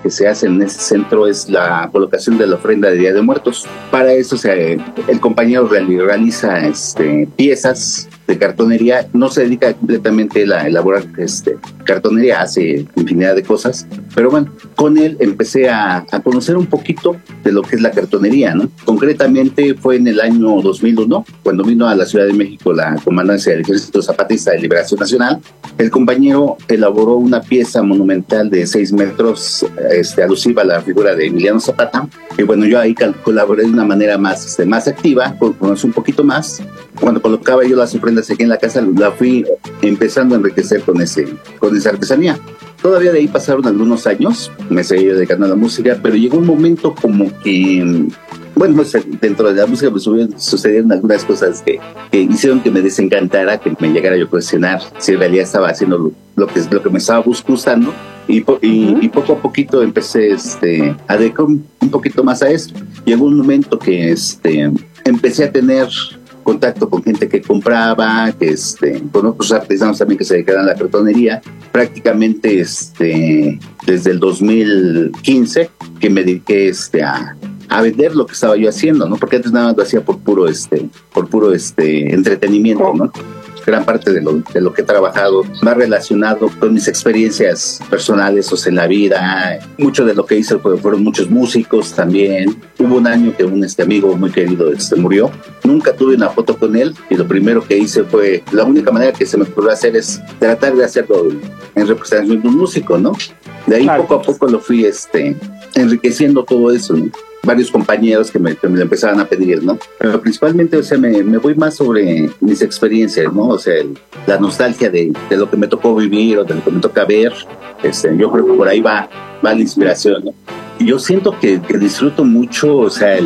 que se hace en ese centro es la colocación de la ofrenda de Día de Muertos. Para eso el compañero realiza piezas de cartonería. No se dedica completamente a elaborar cartonería, hace infinidad de cosas, pero bueno, con él empecé a conocer un poquito de lo que es la cartonería, ¿no? Concretamente fue en el año 2001, cuando vino a la Ciudad de México la comandancia del Ejército Zapatista de Liberación Nacional. El compañero elaboró una pieza monumental de 6 metros, alusiva a la figura de Emiliano Zapata, y bueno, yo ahí colaboré de una manera más activa, conocí un poquito más. Cuando colocaba yo las ofrendas aquí en la casa, la fui empezando a enriquecer con esa artesanía. Todavía de ahí pasaron algunos años, me seguí dedicando a la música, pero llegó un momento como que, bueno, pues, dentro de la música pues, sucedieron algunas cosas que hicieron que me desencantara, que me llegara yo a cuestionar si en realidad estaba haciendo lo que me estaba gustando, y poco a poquito empecé a dedicar un poquito más a esto. Llegó un momento que empecé a tener contacto con gente que compraba, con otros artesanos también que se dedicaban a la cartonería. Prácticamente desde el 2015 que me dediqué a vender lo que estaba yo haciendo, ¿no? Porque antes nada más lo hacía por puro entretenimiento, ¿no? Gran parte de lo que he trabajado va relacionado con mis experiencias personales, o sea, en la vida. Mucho de lo que hice fueron muchos músicos también. Hubo un año que un amigo muy querido murió. Nunca tuve una foto con él, y lo primero que hice fue, la única manera que se me ocurrió hacer es tratar de hacerlo en representación de un músico, ¿no? De ahí poco a poco lo fui enriqueciendo todo eso, ¿no? Varios compañeros que me lo empezaban a pedir, ¿no? Pero principalmente, o sea, me voy más sobre mis experiencias, ¿no? O sea, la nostalgia de lo que me tocó vivir o de lo que me toca ver. Yo creo que por ahí va la inspiración, ¿no? Y yo siento que disfruto mucho, o sea,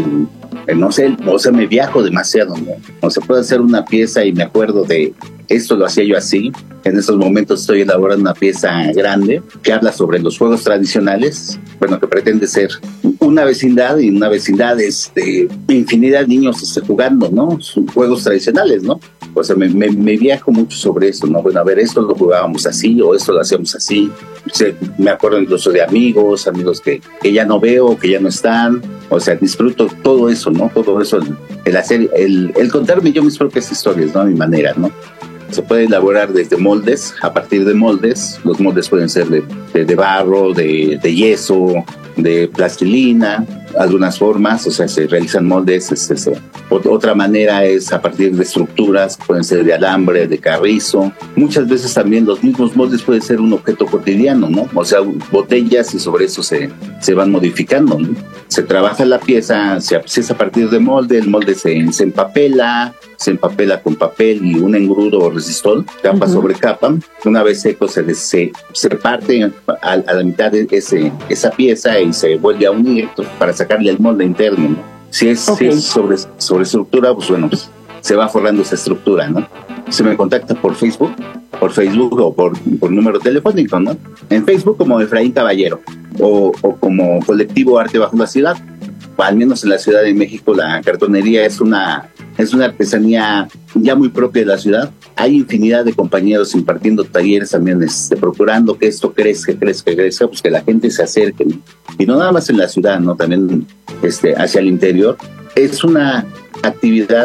me viajo demasiado, ¿no? O sea, puedo hacer una pieza y me acuerdo de esto lo hacía yo así. En estos momentos estoy elaborando una pieza grande que habla sobre los juegos tradicionales, bueno, que pretende ser una vecindad, y una vecindad infinidad de niños jugando, ¿no? Sus juegos tradicionales, ¿no? O sea, me viajo mucho sobre eso, ¿no? Bueno, a ver, esto lo jugábamos así, o esto lo hacíamos así. O sea, me acuerdo incluso de amigos que ya no veo, que ya no están. O sea, disfruto todo eso, ¿no? Todo eso, el hacer, el contarme yo mis propias historias, ¿no? A mi manera, ¿no? Se puede elaborar desde moldes, a partir de moldes. Los moldes pueden ser de barro, de yeso, de plastilina, algunas formas, o sea, se realizan moldes. Otra manera es a partir de estructuras, pueden ser de alambre, de carrizo. Muchas veces también los mismos moldes pueden ser un objeto cotidiano, ¿no? O sea, botellas, y sobre eso se van modificando, ¿no? Se trabaja la pieza, se es a partir de molde, el molde se empapela con papel y un engrudo o resistol, capa sobre capa. Una vez seco se parte a la mitad de esa pieza y se vuelve a unir para sacarle el molde interno, ¿no? Si es sobre estructura, pues bueno, pues se va forrando esa estructura, ¿no? Se me contacta por Facebook o por número telefónico, ¿no? En Facebook como Efraín Caballero o como Colectivo Arte Bajo la Ciudad. Al menos en la Ciudad de México la cartonería es una artesanía ya muy propia de la ciudad. Hay infinidad de compañeros impartiendo talleres también, procurando que esto crezca, pues que la gente se acerque, ¿no? Y no nada más en la ciudad, ¿no? También hacia el interior. Es una actividad,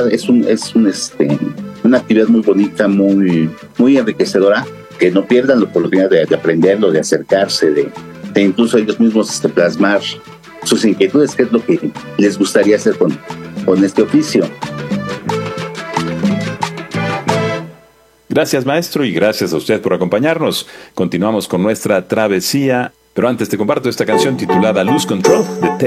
una actividad muy bonita, muy, muy enriquecedora, que no pierdan la oportunidad de aprenderlo, de acercarse, de incluso ellos mismos plasmar sus inquietudes, qué es lo que les gustaría hacer con este oficio. Gracias, maestro, y gracias a usted por acompañarnos. Continuamos con nuestra travesía, pero antes te comparto esta canción titulada Lose Control de